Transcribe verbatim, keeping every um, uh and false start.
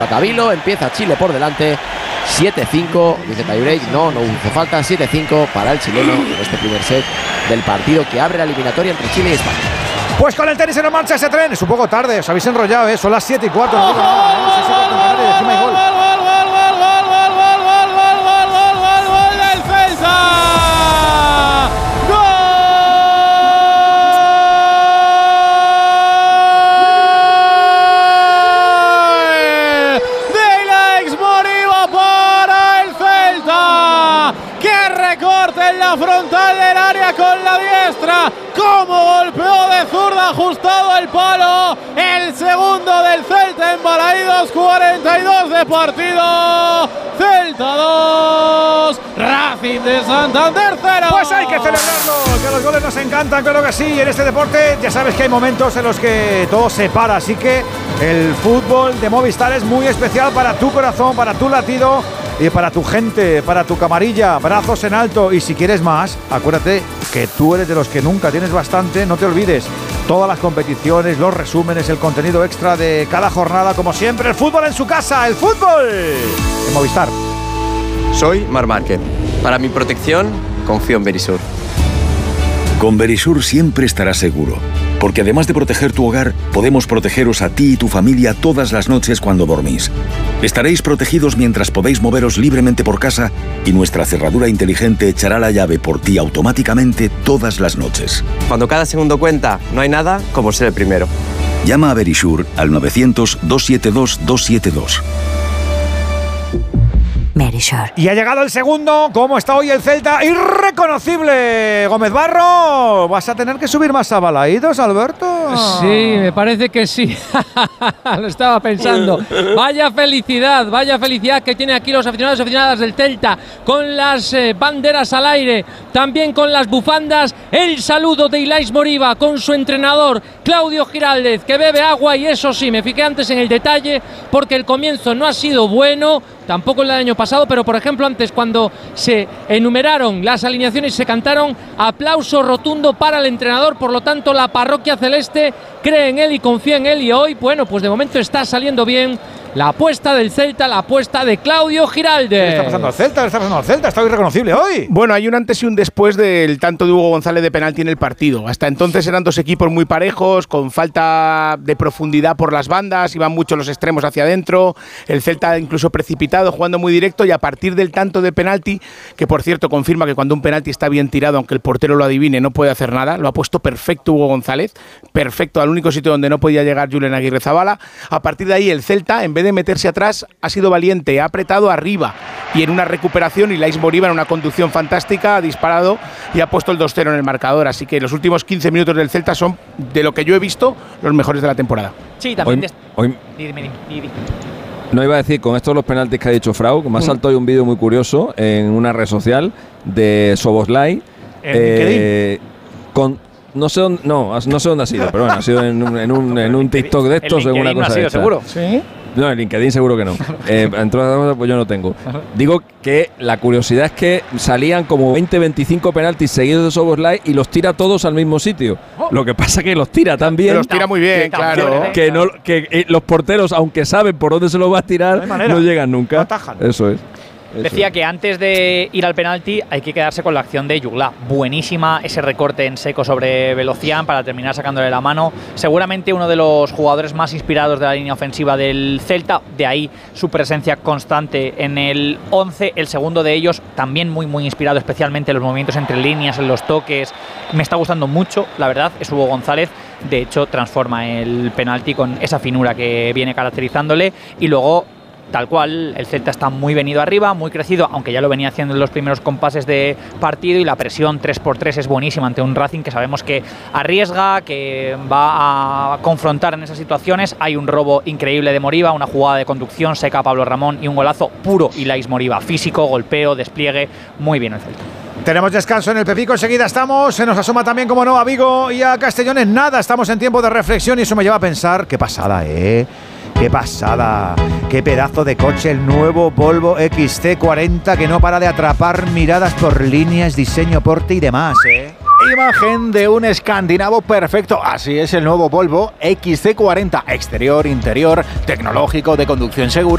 Cabilo, empieza Chile por delante, siete cinco, dice tiebreak, no, no hizo falta, siete cinco para el chileno en este primer set del partido que abre la eliminatoria entre Chile y España. Pues con el tenis en marcha ese tren, es un poco tarde, os habéis enrollado, ¿eh? Son las siete y cuarto. No digo nada, ¿eh? Sí, sí, con Canario, y encima hay gol. Frontal del área con la diestra, como golpeó de zurda ajustado el palo, el segundo del Celta en Balaídos, cuarenta y dos de partido, Celta dos, Racing de Santander cero. Pues hay que celebrarlo, que los goles nos encantan, claro que sí, y en este deporte ya sabes que hay momentos en los que todo se para, así que el fútbol de Movistar es muy especial para tu corazón, para tu latido y para tu gente, para tu camarilla, brazos en alto. Y si quieres más, acuérdate que tú eres de los que nunca tienes bastante, no te olvides. Todas las competiciones, los resúmenes, el contenido extra de cada jornada, como siempre, el fútbol en su casa, el fútbol en Movistar. Soy Marc Márquez. Para mi protección, confío en Verisur. Con Verisur siempre estarás seguro, porque además de proteger tu hogar, podemos protegeros a ti y tu familia todas las noches cuando dormís. Estaréis protegidos mientras podéis moveros libremente por casa y nuestra cerradura inteligente echará la llave por ti automáticamente todas las noches. Cuando cada segundo cuenta, no hay nada como ser el primero. Llama a Verisur al novecientos, doscientos setenta y dos, doscientos setenta y dos. Verisur. Y ha llegado el segundo. ¿Cómo está hoy el Celta? ¡Irreconocible! Gómez Barro, ¿vas a tener que subir más a Balaídos, Alberto? Sí, me parece que sí. Lo estaba pensando. Vaya felicidad, vaya felicidad que tienen aquí los aficionados y aficionadas del Celta, con las eh, banderas al aire, también con las bufandas. El saludo de Ilais Moriba con su entrenador, Claudio Giraldez, que bebe agua, y eso sí, me fijé antes en el detalle, porque el comienzo no ha sido bueno, tampoco el del año pasado, pero por ejemplo antes, cuando se enumeraron las alineaciones, se cantaron aplauso rotundo para el entrenador. Por lo tanto, la parroquia celeste cree en él y confía en él, y hoy, bueno, pues de momento está saliendo bien la apuesta del Celta, la apuesta de Claudio Giraldez. ¿Qué está pasando al Celta? ¿Qué está pasando al Celta? Está irreconocible hoy. Bueno, hay un antes y un después del tanto de Hugo González de penalti en el partido. Hasta entonces eran dos equipos muy parejos, con falta de profundidad por las bandas, iban mucho los extremos hacia adentro, el Celta incluso precipitado, jugando muy directo, y a partir del tanto de penalti, que por cierto confirma que cuando un penalti está bien tirado, aunque el portero lo adivine, no puede hacer nada, lo ha puesto perfecto Hugo González, perfecto, al único sitio donde no podía llegar Julen Aguirrezabala. A partir de ahí el Celta, en vez de meterse atrás, ha sido valiente, ha apretado arriba, y en una recuperación, Ilais Moriba en una conducción fantástica ha disparado y ha puesto el dos cero en el marcador. Así que los últimos quince minutos del Celta son, de lo que yo he visto, los mejores de la temporada. Sí, también. Hoy, hoy, dime, dime, dime. No iba a decir, con estos los penaltis que ha dicho Frau, que me ha saltado hoy un vídeo muy curioso en una red social de Soboslai. Eh, con no sé dónde, no, no sé dónde ha sido, pero bueno, ha sido en un, en un, en un TikTok de estos, en una cosa no ha sido, seguro. ¿Sí? No, en LinkedIn seguro que no. Eh, entonces, pues yo no tengo. Digo que la curiosidad es que salían como veinte, veinticinco penaltis seguidos de Soboslai y los tira todos al mismo sitio. Lo que pasa es que los tira tan bien. Los tira muy bien, claro. Que, no, que eh, los porteros, aunque saben por dónde se los va a tirar, no, no llegan nunca. No atajan. Eso es. Eso. Decía que antes de ir al penalti hay que quedarse con la acción de Jugla. Buenísima ese recorte en seco sobre Velocián para terminar sacándole la mano. Seguramente uno de los jugadores más inspirados de la línea ofensiva del Celta. De ahí su presencia constante en el once. El segundo de ellos también muy muy inspirado, especialmente en los movimientos entre líneas, en los toques. Me está gustando mucho, la verdad, es Hugo González. De hecho, transforma el penalti con esa finura que viene caracterizándole. Y luego, tal cual, el Celta está muy venido arriba, muy crecido, aunque ya lo venía haciendo en los primeros compases de partido, y la presión tres por tres es buenísima ante un Racing que sabemos que arriesga, que va a confrontar en esas situaciones. Hay un robo increíble de Moriba, una jugada de conducción seca a Pablo Ramón y un golazo puro Ilais Moriba, físico, golpeo, despliegue, muy bien el Celta. Tenemos descanso en el Pepico, enseguida estamos, se nos asoma también, como no, a Vigo y a Castellón. En nada, estamos en tiempo de reflexión y eso me lleva a pensar, qué pasada, ¿eh? ¡Qué pasada! ¡Qué pedazo de coche! El nuevo Volvo X C cuarenta, que no para de atrapar miradas por líneas, diseño, porte y demás, ¿eh? Imagen de un escandinavo perfecto. Así es el nuevo Volvo X C cuarenta. Exterior, interior, tecnológico, de conducción segura.